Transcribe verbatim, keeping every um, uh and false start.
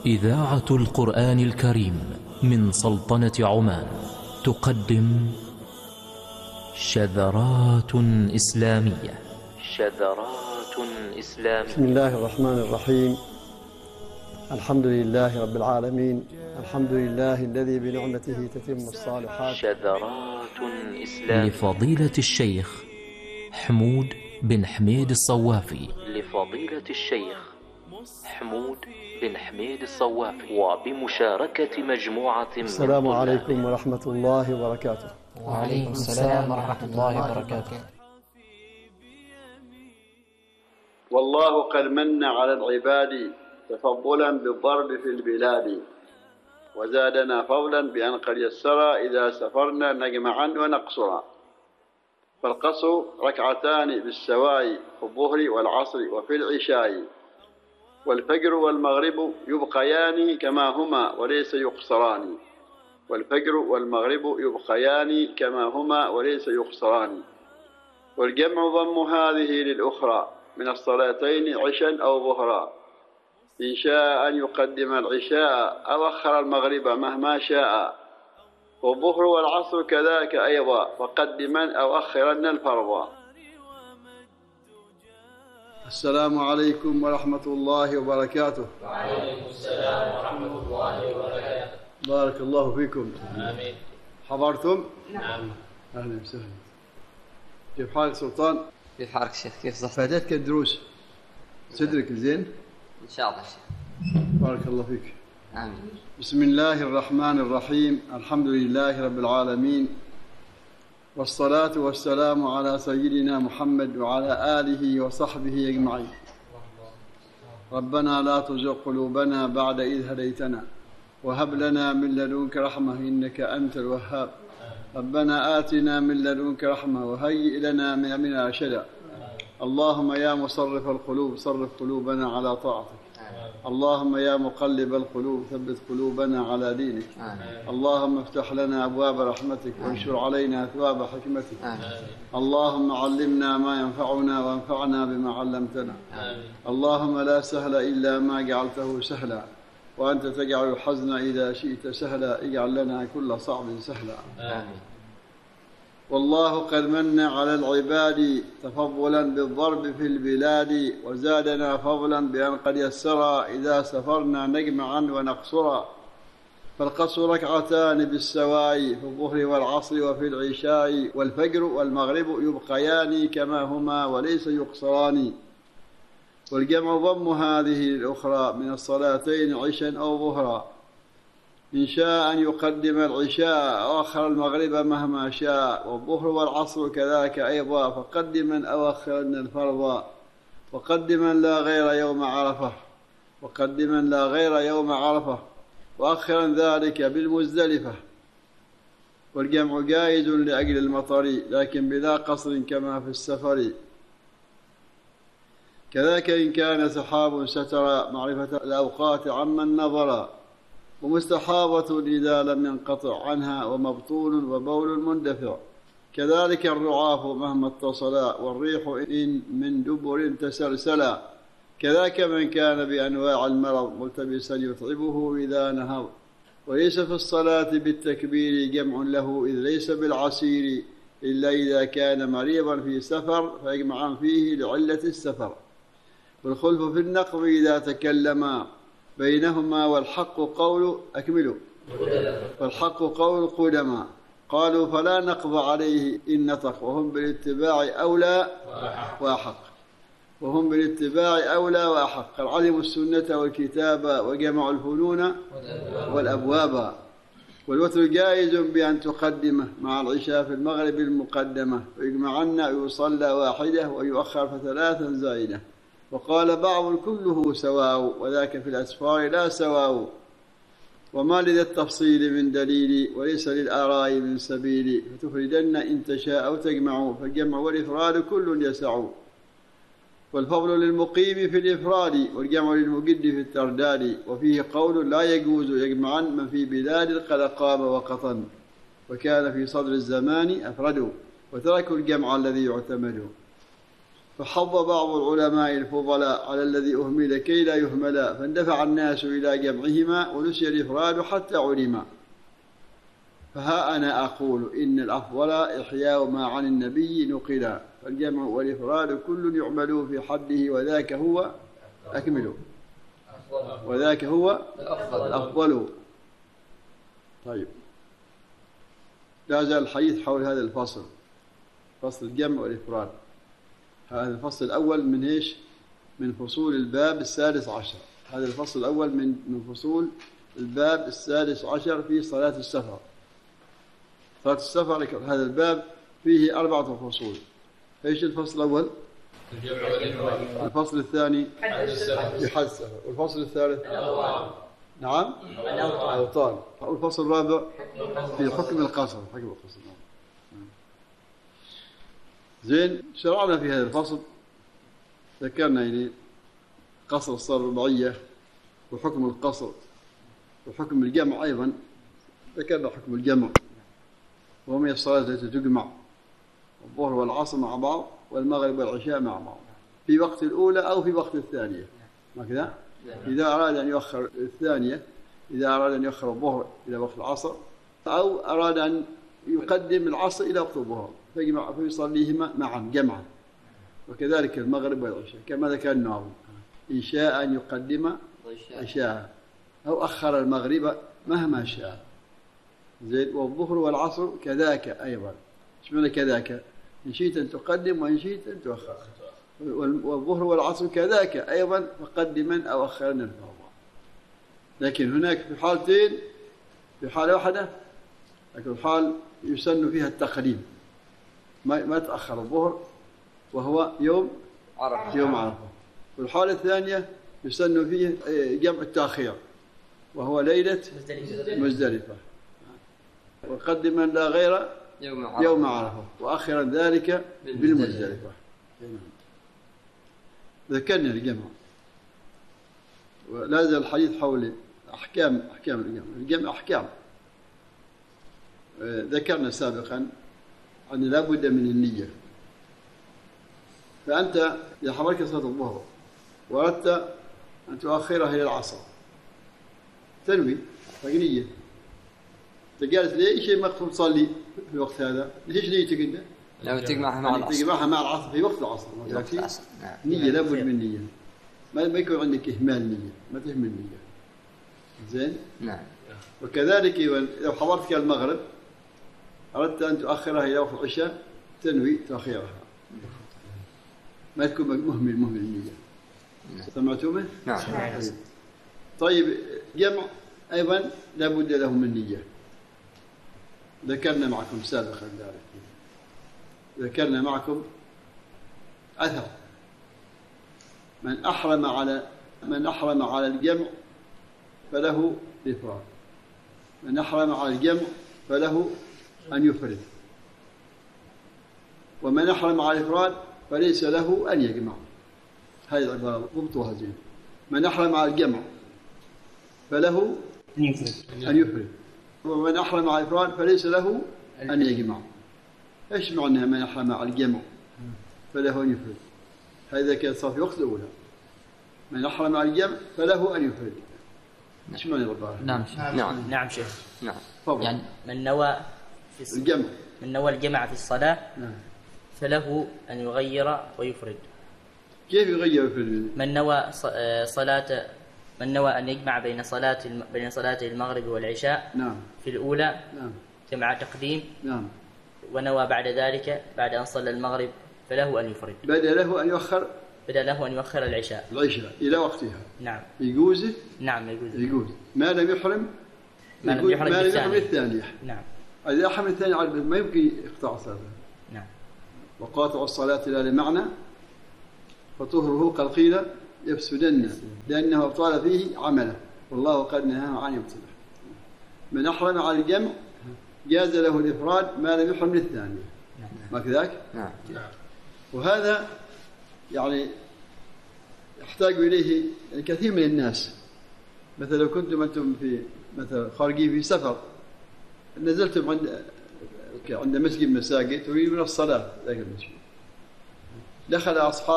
إذاعة القرآن الكريم من سلطنة عمان تقدم شذرات إسلامية. شذرات إسلامية. بسم الله الرحمن الرحيم. الحمد لله رب العالمين. الحمد لله الذي بنعمته تتم الصالحات. شذرات إسلامية لفضيلة الشيخ حمود بن حميد الصوافي. لفضيلة الشيخ حمود بن حميد الصوافي وبمشاركة مجموعة من السلام عليكم ورحمة الله وبركاته. وعليكم السلام ورحمة الله وبركاته. والله قد من على العباد تفضلا بالضرب في البلاد، وزادنا فضلا بأن قد يسر إذا سفرنا نجمعا ونقصرا. فالقصر ركعتان بالسواء في الظهر والعصر وفي العشاء، والفجر والمغرب يبقيان كما هما وليس يقصران. والفجر والمغرب يبقيان كما هما وليس يقصران. والجمع ضم هذه للأخرى من الصلاتين عشا أو ظهرا، إن شاء أن يقدم العشاء أو أخر المغرب مهما شاء. والظهر والعصر كذاك أيضا، فقدما أو أخرن الفرض. السلام عليكم ورحمة الله وبركاته. وعليكم السلام ورحمة الله وبركاته. بارك الله فيكم. آمين. حضرتم؟ نعم. أهلا وسهلا. كيف حالك سلطان؟ كيف حالك شيخ؟ كيف صحتك؟ فاتتك الدروس؟ صدرك زين؟ إن شاء الله شيخ. بارك الله فيك. آمين. بسم الله الرحمن الرحيم. الحمد لله رب العالمين، والصلاة والسلام على سيدنا محمد وعلى آله وصحبه أجمعين. ربنا لا تزغ قلوبنا بعد إذ هديتنا وهب لنا من لدنك رحمة إنك أنت الوهاب. ربنا آتنا من لدنك رحمة وهيئ لنا من أمرنا رشدا. اللهم يا مصرف القلوب صرف قلوبنا على طاعتك. اللهم يا مقلب القلوب ثبت قلوبنا على دينك. آمين. اللهم افتح لنا أبواب رحمتك وانشر علينا أثواب حكمتك. آمين. اللهم علمنا ما ينفعنا وانفعنا بما علمتنا. آمين. اللهم لا سهل إلا ما جعلته سهلا، وأنت تجعل الحزن إذا شئت سهلا. اجعل لنا كل صعب سهلا. آمين. والله قد من على العباد تفضلا بالضرب في البلاد، وزادنا فضلا بأن قد يسر إذا سفرنا نجمعا ونقصرا. فالقصر ركعتان بالسواء في الظهر والعصر وفي العشاء، والفجر والمغرب يبقيان كما هما وليس يقصران. والجمع ضم هذه الأخرى من الصلاتين عشا أو ظهرا، إن شاء أن يقدم العشاء أو أخر المغرب مهما شاء. والظهر والعصر كذاك أيضا، فقدما أو أخرن الفرض. وقدما لا غير يوم عرفة وقدما لا غير يوم عرفة وأخرا ذلك بالمزدلفة. والجمع جائز لأجل المطر، لكن بلا قصر كما في السفر. كذاك إن كان سحاب ستر معرفة الأوقات عمن نظر. ومستحاضة إذا لم ينقطع عنها، ومبطول وبول مندفع. كذلك الرعاف مهما اتصلا، والريح إن من دبر تسلسلا. كذاك من كان بأنواع المرض ملتبسا يتعبه إذا نهض. وليس في الصلاة بالتكبير جمع له، إذ ليس بالعسير إلا إذا كان مريضا في سفر، فيجمعا فيه لعلة السفر. والخلف في النقض إذا تكلما بينهما، والحق قول أكملوا فالحق قول قدما. قالوا فلا نقض عليه إن نطق، وهم بالاتباع أولى وأحق وهم بالاتباع أولى وأحق. قد علموا السنة والكتاب وجمعوا الفنون والأبواب. والوتر جائز بأن تقدمه مع العشاء في المغرب المقدمة، ويجمعن يصلى واحدة ويؤخر فثلاثا زائدة. وقال بعض كله سواء، وذاك في الأسفار لا سواء. وما لذا التفصيل من دليل، وليس للآراء من سبيل. فتفردن إن تشاء أو تجمع، فالجمع والإفراد كل يسع. والفضل للمقيم في الإفراد، والجمع للمجد في الترداد. وفيه قول لا يجوز يجمعن من في بلاد قد قام وقطن، وكان في صدر الزمان أفردوا، وتركوا الجمع الذي يعتمد. فحض بعض العلماء الفضلاء على الذي أهمل كي لا يهملا، فاندفع الناس إلى جمعهما ونسي الإفراد حتى علما. فها أنا أقول إن الأفضل إحياء ما عن النبي نقلا، فالجمع والإفراد كل يعمل في حده، وذاك هو أكمل وذاك هو الأفضل. طيب، لا زال الحديث حول هذا الفصل، فصل الجمع والإفراد. هذا الفصل الأول من إيش؟ من فصول الباب السادس عشر. هذا الفصل الأول من من فصول الباب السادس عشر في صلاة السفر. صلاة السفر هذا الباب فيه أربعة فصول. إيش الفصل الأول؟ الجمع والإفراد. الفصل الثاني حد السفر. في حد السفر. والفصل الثالث الأوطان. نعم الأوطان. والفصل الرابع في حكم القصر. حكم القصر. زين، شرعنا في هذا الفصل، ذكرنا يعني قصر الصلاة الرباعية وحكم القصر وحكم الجمع أيضا. ذكرنا حكم الجمع وهو من الصلاة التي تجمع، الظهر والعصر مع بعض والمغرب والعشاء مع بعض في وقت الأولى أو في وقت الثانية، ما كذا؟ إذا أراد أن يؤخر الثانية، إذا أراد أن يؤخر الظهر إلى وقت العصر، أو أراد أن يقدم العصر إلى وقت الظهر فيجمع فيصليهما معا جمعا. وكذلك المغرب والعشاء كما ذكرنا، إن شاء أن يقدم عشاء أو أخر المغرب مهما شاء. زين، والظهر والعصر كذاك أيضا. ايش معنى كذاك؟ إن شئت أن تقدم وإن شئت أن تؤخر. والظهر والعصر كذاك أيضا، فقدما أو أخرا الفرض. لكن هناك في حالتين، في حالة واحدة لكن الحال يسن فيها التقديم، ما ما تأخر الظهر وهو يوم عرفة يوم عرفة. والحالة الثانية يسن فيه جمع التأخير وهو ليلة مزدلفة، وقدما لا غير يوم عرفة, يوم عرفة وأخرا ذلك بالمزدلفة. ذكرنا الجمع، ولا زال الحديث حول أحكام أحكام الجمع. الجمع أحكام ذكرنا سابقا أن لا بد من النية. فأنت إذا حضرك صلاة الظهر وأردت أن تؤخرها إلى العصر تنوي نية. أنت قالت لي شيء مقصود تصلي في الوقت هذا، ليش نيتك أنت؟ لو تجمعها مع العصر تجمعها مع العصر في وقت العصر. نية لا بد من نية، ما ما يكون عندك إهمال نية، ما تهمل نية. زين؟ نعم. وكذلك لو حضرتك المغرب أردت أن تؤخرها إلى وقت العشاء تنوي تأخيرها، ما تكون مهمل مهمل النية. سمعتوه؟ نعم. طيب، جمع أيضا لا بد له من نية. ذكرنا معكم سابقا ذلك، ذكرنا معكم أثر من أحرم على من أحرم على الجمع فله الإفراد، من أحرم على الجمع فله أن يفرد، ومن أحرم على الإفراد فليس له أن يجمع. هذه العبارة ضبطوها زين. من أحرم على الجمع فله أن يفرد، ومن أحرم على الإفراد فليس له أن يجمع. إيش معنى من أحرم على الجمع فله أن يفرد؟ هذا كان صار في وقت الأولى. من أحرم على الجمع فله أن يفرد. إيش معنى العبارة؟ نعم نعم نعم شيخ. نعم. فضل. يعني من نوى في الجمع من نوى الجمع في الصلاة نعم. فله أن يغير ويفرد. كيف يغير ويفرد؟ من نوى صلاة من نوى أن يجمع بين صلاة بين صلاة المغرب والعشاء نعم. في الأولى نعم. جمع تقديم نعم. ونوى بعد ذلك بعد أن صلى المغرب فله أن يفرد. بدأ له أن يؤخر بدأ له أن يؤخر العشاء العشاء إلى وقتها. نعم. يجوز. نعم يجوز. يجوز ما لم يحرم ما لم يحرم ما بالثانية. الثانية. نعم. إذا أحرم الثانية ما يمكن إقطاع صلاته. نعم. وقاطع الصلاة لا لمعنى فطهره قد قيل يفسدن لأنه أبطال فيه عمله والله قد نهاه عن يبطله. من أحرم على الجمع جاز له الإفراد ما لم يحرم للثانية. ما كذاك؟ نعم. وهذا يعني يحتاج إليه الكثير من الناس. مثلا لو كنتم أنتم في مثلا خارجين في سفر نزلتم عند عند مسجد مساجد تريدون الصلاة ذاك المسجد دخل أصحاب